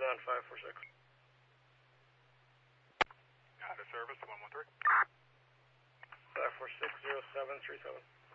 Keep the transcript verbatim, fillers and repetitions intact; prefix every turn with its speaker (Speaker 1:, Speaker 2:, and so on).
Speaker 1: on five four six.
Speaker 2: Out of service, one one three.
Speaker 1: five four six zero seven three seven.